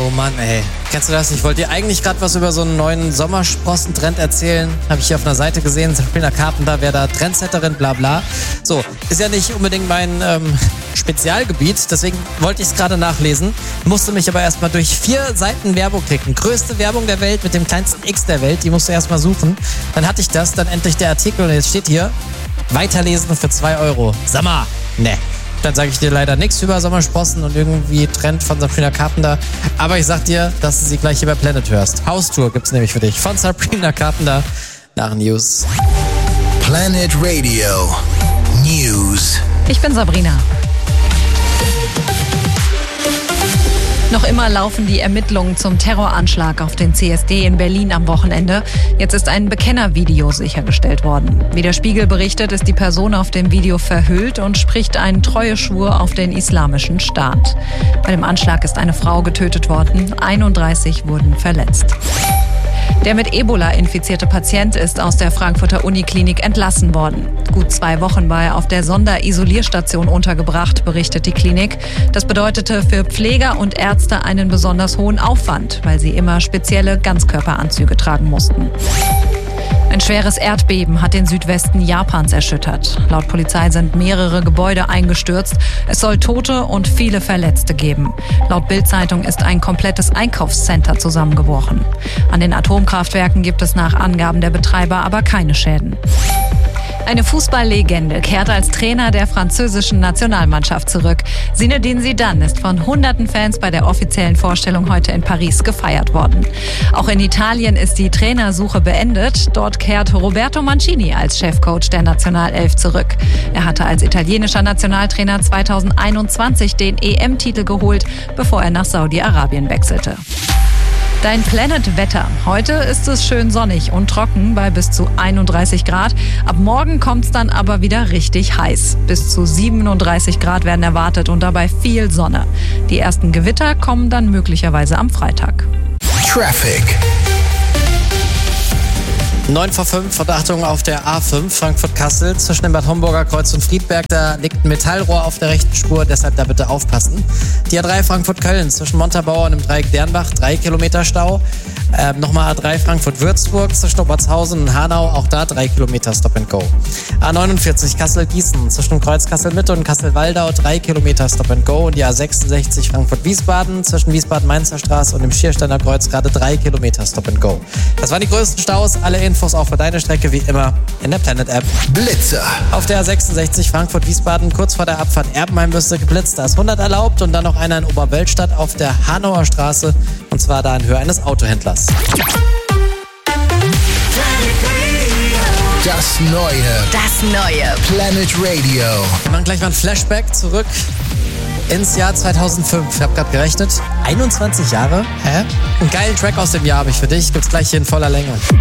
Oh Mann, ey. Kennst du das? Ich wollte dir eigentlich gerade was über so einen neuen Sommersprossen-Trend erzählen. Habe ich hier auf einer Seite gesehen. Sabrina Carpenter wäre da Trendsetterin, bla bla. So, ist ja nicht unbedingt mein Spezialgebiet. Deswegen wollte ich es gerade nachlesen. Musste mich aber erstmal durch 4 Seiten Werbung klicken. Größte Werbung der Welt mit dem kleinsten X der Welt. Die musst du erstmal suchen. Dann hatte ich das, dann endlich der Artikel. Und jetzt steht hier, weiterlesen für 2 €. Sag mal, ne. Dann sage ich dir leider nichts über Sommersprossen und irgendwie Trend von Sabrina Carpenter. Aber ich sag dir, dass du sie gleich hier bei Planet hörst. Haustour gibt's nämlich für dich von Sabrina Carpenter nach News. Planet Radio News. Ich bin Sabrina. Noch immer laufen die Ermittlungen zum Terroranschlag auf den CSD in Berlin am Wochenende. Jetzt ist ein Bekennervideo sichergestellt worden. Wie der Spiegel berichtet, ist die Person auf dem Video verhüllt und spricht einen Treueschwur auf den Islamischen Staat. Bei dem Anschlag ist eine Frau getötet worden, 31 wurden verletzt. Der mit Ebola infizierte Patient ist aus der Frankfurter Uniklinik entlassen worden. Gut 2 Wochen war er auf der Sonderisolierstation untergebracht, berichtet die Klinik. Das bedeutete für Pfleger und Ärzte einen besonders hohen Aufwand, weil sie immer spezielle Ganzkörperanzüge tragen mussten. Ein schweres Erdbeben hat den Südwesten Japans erschüttert. Laut Polizei sind mehrere Gebäude eingestürzt. Es soll Tote und viele Verletzte geben. Laut Bild-Zeitung ist ein komplettes Einkaufscenter zusammengebrochen. An den Atomkraftwerken gibt es nach Angaben der Betreiber aber keine Schäden. Eine Fußballlegende kehrt als Trainer der französischen Nationalmannschaft zurück. Zinedine Zidane ist von hunderten Fans bei der offiziellen Vorstellung heute in Paris gefeiert worden. Auch in Italien ist die Trainersuche beendet. Dort kehrt Roberto Mancini als Chefcoach der Nationalelf zurück. Er hatte als italienischer Nationaltrainer 2021 den EM-Titel geholt, bevor er nach Saudi-Arabien wechselte. Dein Planet-Wetter. Heute ist es schön sonnig und trocken bei bis zu 31 Grad. Ab morgen kommt es dann aber wieder richtig heiß. Bis zu 37 Grad werden erwartet und dabei viel Sonne. Die ersten Gewitter kommen dann möglicherweise am Freitag. Traffic. 9 vor 5 und Achtung auf der A5 Frankfurt-Kassel zwischen dem Bad Homburger Kreuz und Friedberg. Da liegt ein Metallrohr auf der rechten Spur, deshalb da bitte aufpassen. Die A3 Frankfurt-Köln zwischen Montabaur und dem Dreieck Dernbach, 3 Kilometer Stau. Nochmal A3 Frankfurt-Würzburg zwischen Obertshausen und Hanau, auch da 3 Kilometer Stop and Go. A49 Kassel-Gießen zwischen dem Kreuz Kassel-Mitte und Kassel-Waldau, 3 Kilometer Stop and Go. Und die A66 Frankfurt-Wiesbaden zwischen Wiesbaden-Mainzer Straße und dem Schiersteiner Kreuz gerade 3 Kilometer Stop and Go. Das waren die größten Staus, alle Infos auch für deine Strecke wie immer in der Planet-App. Blitzer. Auf der A66 Frankfurt-Wiesbaden kurz vor der Abfahrt Erbenheim wirst du geblitzt. Da ist 100 erlaubt und dann noch einer in Oberwölstadt auf der Hanauer Straße und zwar da in Höhe eines Autohändlers. Das neue Planet Radio. Wir machen gleich mal ein Flashback zurück ins Jahr 2005. Ich habe gerade gerechnet. 21 Jahre? Hä? Einen geilen Track aus dem Jahr habe ich für dich. Gibt's gleich hier in voller Länge.